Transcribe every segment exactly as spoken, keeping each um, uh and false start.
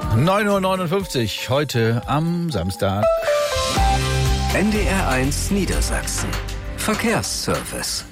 neun Uhr neunundfünfzig, heute am Samstag. N D R eins Niedersachsen. Verkehrsservice.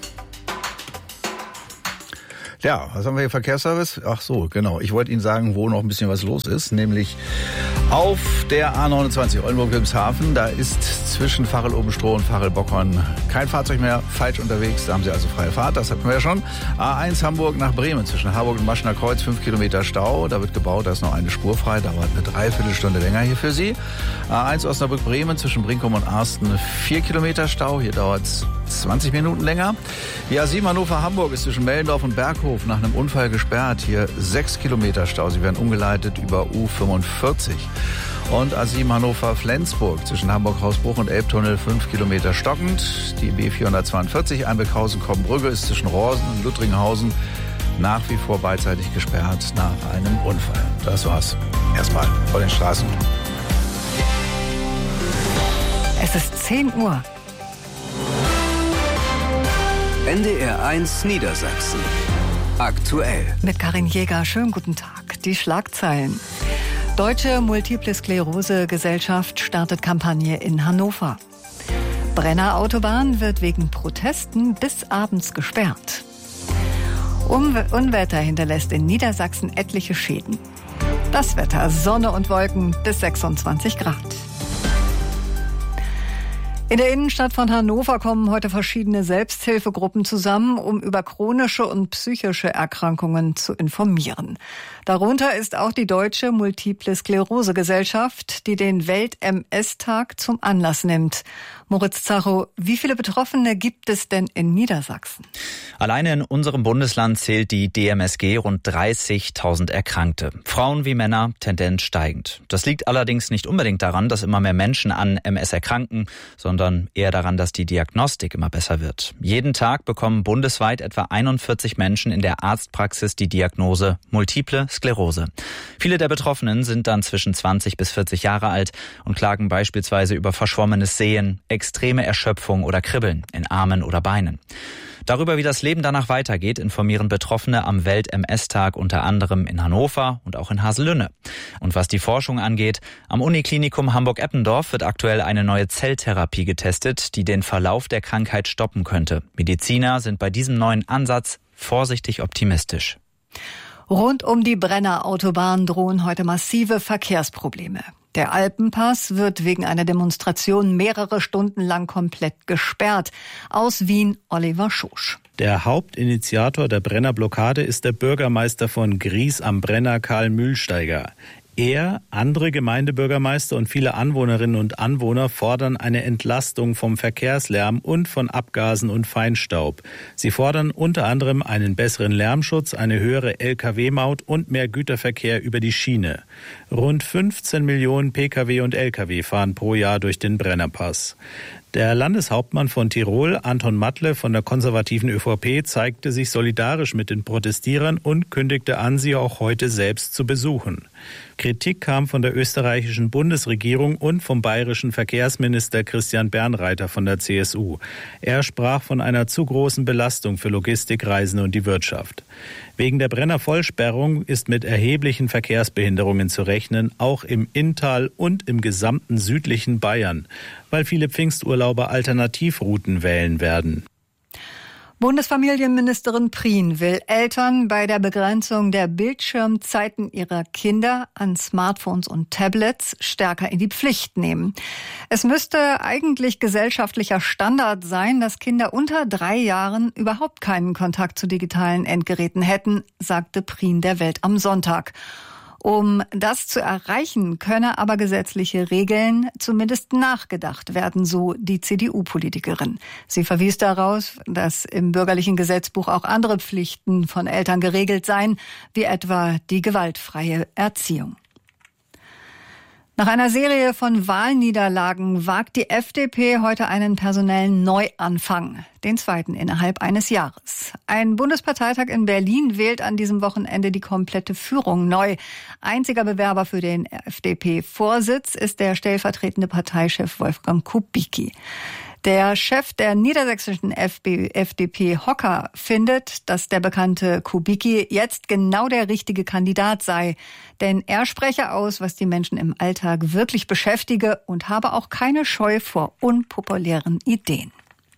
Ja, was haben wir hier? Verkehrsservice? Ach so, genau. Ich wollte Ihnen sagen, wo noch ein bisschen was los ist, nämlich auf der A neunundzwanzig Oldenburg-Wilhelmshaven. Da ist zwischen Varel-Obenstroh und Varel-Bockhorn kein Fahrzeug mehr falsch unterwegs. Da haben Sie also freie Fahrt, das hatten wir ja schon. A eins Hamburg nach Bremen zwischen Harburg und Maschener Kreuz, fünf Kilometer Stau. Da wird gebaut, da ist noch eine Spur frei, dauert eine Dreiviertelstunde länger hier für Sie. A eins Osnabrück-Bremen zwischen Brinkum und Arsten, vier Kilometer Stau. Hier dauert es zwanzig Minuten länger. Die A sieben Hannover-Hamburg ist zwischen Mellendorf und Berghof nach einem Unfall gesperrt. Hier sechs Kilometer Stau. Sie werden umgeleitet über U fünfundvierzig. Und A sieben Hannover-Flensburg zwischen Hamburg-Hausbruch und Elbtunnel fünf Kilometer stockend. Die B vierhundertzweiundvierzig Einbeckhausen-Kobbenbrügge ist zwischen Rosen und Luttringhausen nach wie vor beidseitig gesperrt nach einem Unfall. Das war's. Erstmal vor den Straßen. Es ist zehn Uhr. N D R eins Niedersachsen. Aktuell. Mit Karin Jäger. Schönen guten Tag. Die Schlagzeilen. Deutsche Multiple Sklerose Gesellschaft startet Kampagne in Hannover. Brenner Autobahn wird wegen Protesten bis abends gesperrt. Umw- Unwetter hinterlässt in Niedersachsen etliche Schäden. Das Wetter: Sonne und Wolken bis sechsundzwanzig Grad. In der Innenstadt von Hannover kommen heute verschiedene Selbsthilfegruppen zusammen, um über chronische und psychische Erkrankungen zu informieren. Darunter ist auch die Deutsche Multiple Sklerose Gesellschaft, die den Welt-M S-Tag zum Anlass nimmt. Moritz Zacho, wie viele Betroffene gibt es denn in Niedersachsen? Alleine in unserem Bundesland zählt die D M S G rund dreißigtausend Erkrankte. Frauen wie Männer, Tendenz steigend. Das liegt allerdings nicht unbedingt daran, dass immer mehr Menschen an M S erkranken, sondern eher daran, dass die Diagnostik immer besser wird. Jeden Tag bekommen bundesweit etwa einundvierzig Menschen in der Arztpraxis die Diagnose Multiple Sklerose. Viele der Betroffenen sind dann zwischen zwanzig bis vierzig Jahre alt und klagen beispielsweise über verschwommenes Sehen, extreme Erschöpfung oder Kribbeln in Armen oder Beinen. Darüber, wie das Leben danach weitergeht, informieren Betroffene am Welt-M S-Tag unter anderem in Hannover und auch in Haselünne. Und was die Forschung angeht, am Uniklinikum Hamburg-Eppendorf wird aktuell eine neue Zelltherapie getestet, die den Verlauf der Krankheit stoppen könnte. Mediziner sind bei diesem neuen Ansatz vorsichtig optimistisch. Rund um die Brenner Autobahn drohen heute massive Verkehrsprobleme. Der Alpenpass wird wegen einer Demonstration mehrere Stunden lang komplett gesperrt. Aus Wien, Oliver Schosch. Der Hauptinitiator der Brenner-Blockade ist der Bürgermeister von Gries am Brenner, Karl Mühlsteiger. Er, andere Gemeindebürgermeister und viele Anwohnerinnen und Anwohner fordern eine Entlastung vom Verkehrslärm und von Abgasen und Feinstaub. Sie fordern unter anderem einen besseren Lärmschutz, eine höhere L K W-Maut und mehr Güterverkehr über die Schiene. Rund fünfzehn Millionen P K W und L K W fahren pro Jahr durch den Brennerpass. Der Landeshauptmann von Tirol, Anton Matle von der konservativen Ö V P, zeigte sich solidarisch mit den Protestierern und kündigte an, sie auch heute selbst zu besuchen. Kritik kam von der österreichischen Bundesregierung und vom bayerischen Verkehrsminister Christian Bernreiter von der C S U. Er sprach von einer zu großen Belastung für Logistik, Reisende und die Wirtschaft. Wegen der Brenner-Vollsperrung ist mit erheblichen Verkehrsbehinderungen zu rechnen, auch im Inntal und im gesamten südlichen Bayern, weil viele Pfingsturlauber Alternativrouten wählen werden. Bundesfamilienministerin Prien will Eltern bei der Begrenzung der Bildschirmzeiten ihrer Kinder an Smartphones und Tablets stärker in die Pflicht nehmen. Es müsste eigentlich gesellschaftlicher Standard sein, dass Kinder unter drei Jahren überhaupt keinen Kontakt zu digitalen Endgeräten hätten, sagte Prien der Welt am Sonntag. Um das zu erreichen, könne aber gesetzliche Regeln zumindest nachgedacht werden, so die C D U-Politikerin. Sie verwies darauf, dass im bürgerlichen Gesetzbuch auch andere Pflichten von Eltern geregelt seien, wie etwa die gewaltfreie Erziehung. Nach einer Serie von Wahlniederlagen wagt die F D P heute einen personellen Neuanfang, den zweiten innerhalb eines Jahres. Ein Bundesparteitag in Berlin wählt an diesem Wochenende die komplette Führung neu. Einziger Bewerber für den F D P-Vorsitz ist der stellvertretende Parteichef Wolfgang Kubicki. Der Chef der niedersächsischen F D P Hocker findet, dass der bekannte Kubicki jetzt genau der richtige Kandidat sei. Denn er spreche aus, was die Menschen im Alltag wirklich beschäftige und habe auch keine Scheu vor unpopulären Ideen.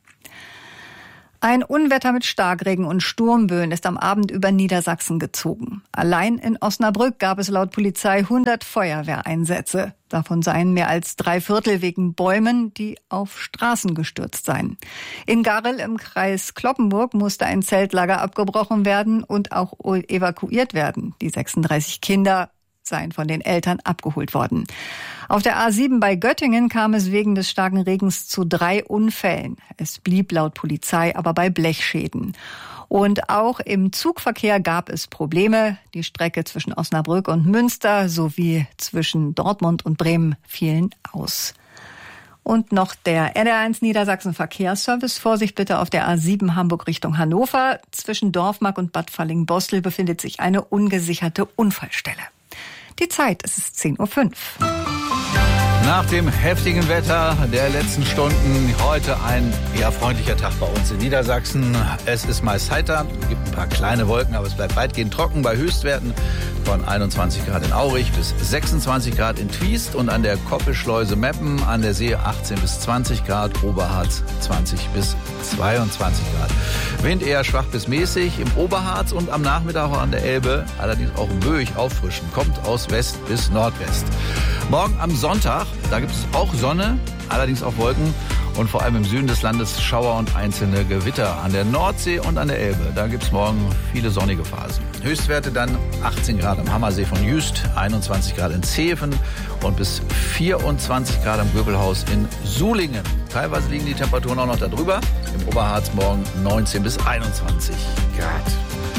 Ein Unwetter mit Starkregen und Sturmböen ist am Abend über Niedersachsen gezogen. Allein in Osnabrück gab es laut Polizei hundert Feuerwehreinsätze. Davon seien mehr als drei Viertel wegen Bäumen, die auf Straßen gestürzt seien. In Garrel im Kreis Cloppenburg musste ein Zeltlager abgebrochen werden und auch evakuiert werden. Die sechsunddreißig Kinder seien von den Eltern abgeholt worden. Auf der A sieben bei Göttingen kam es wegen des starken Regens zu drei Unfällen. Es blieb laut Polizei aber bei Blechschäden. Und auch im Zugverkehr gab es Probleme. Die Strecke zwischen Osnabrück und Münster sowie zwischen Dortmund und Bremen fielen aus. Und noch der N D R eins Niedersachsen Verkehrsservice. Vorsicht bitte auf der A sieben Hamburg Richtung Hannover. Zwischen Dorfmark und Bad Falling-Bostel befindet sich eine ungesicherte Unfallstelle. Die Zeit, es ist zehn Uhr fünf. Nach dem heftigen Wetter der letzten Stunden heute ein eher freundlicher Tag bei uns in Niedersachsen. Es ist meist heiter, es gibt ein paar kleine Wolken, aber es bleibt weitgehend trocken bei Höchstwerten von einundzwanzig Grad in Aurich bis sechsundzwanzig Grad in Twiest und an der Koppelschleuse Meppen an der See achtzehn bis zwanzig Grad, Oberharz zwanzig bis zweiundzwanzig Grad. Wind eher schwach bis mäßig im Oberharz und am Nachmittag an der Elbe, allerdings auch böig auffrischen, kommt aus West bis Nordwest. Morgen am Sonntag, da gibt es auch Sonne, allerdings auch Wolken und vor allem im Süden des Landes Schauer und einzelne Gewitter an der Nordsee und an der Elbe. Da gibt es morgen viele sonnige Phasen. Höchstwerte dann achtzehn Grad am Hammersee von Jüst, einundzwanzig Grad in Zeven und bis vierundzwanzig Grad am Göbelhaus in Sulingen. Teilweise liegen die Temperaturen auch noch da drüber. Im Oberharz morgen neunzehn bis einundzwanzig Grad.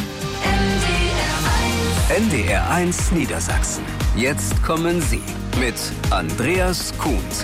N D R eins Niedersachsen. Jetzt kommen Sie mit Andreas Kuhns.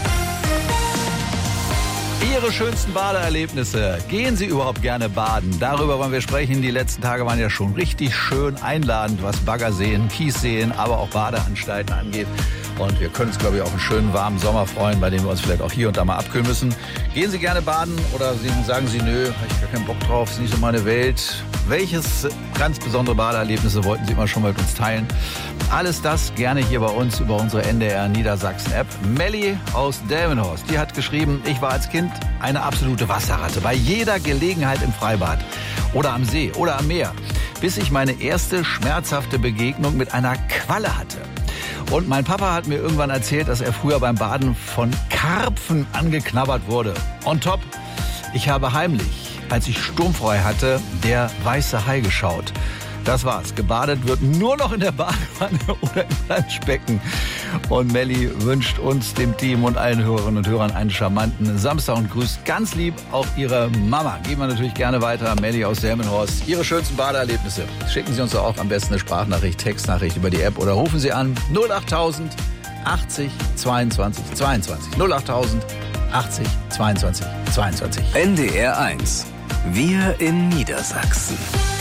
Ihre schönsten Badeerlebnisse. Gehen Sie überhaupt gerne baden? Darüber wollen wir sprechen. Die letzten Tage waren ja schon richtig schön einladend, was Baggerseen, Kiesseen, aber auch Badeanstalten angeht. Und wir können uns, glaube ich, auf einen schönen, warmen Sommer freuen, bei dem wir uns vielleicht auch hier und da mal abkühlen müssen. Gehen Sie gerne baden oder sagen Sie, nö, habe ich gar keinen Bock drauf, ist nicht so meine Welt. Welches ganz besondere Badeerlebnisse wollten Sie immer schon mal mit uns teilen? Alles das gerne hier bei uns über unsere N D R Niedersachsen-App. Melli aus Delmenhorst, die hat geschrieben, ich war als Kind eine absolute Wasserratte. Bei jeder Gelegenheit im Freibad oder am See oder am Meer. Bis ich meine erste schmerzhafte Begegnung mit einer Qualle hatte. Und mein Papa hat mir irgendwann erzählt, dass er früher beim Baden von Karpfen angeknabbert wurde. On top, ich habe heimlich, als ich sturmfrei hatte, der weiße Hai geschaut. Das war's. Gebadet wird nur noch in der Badewanne oder im Planschbecken. Und Melli wünscht uns, dem Team und allen Hörerinnen und Hörern einen charmanten Samstag und grüßt ganz lieb auch ihre Mama. Geben wir natürlich gerne weiter. Melli aus Delmenhorst. Ihre schönsten Badeerlebnisse. Schicken Sie uns doch auch am besten eine Sprachnachricht, Textnachricht über die App oder rufen Sie an null achttausend achtzig zweiundzwanzig zweiundzwanzig. null achttausend achtzig zweiundzwanzig zweiundzwanzig. N D R eins. Wir in Niedersachsen.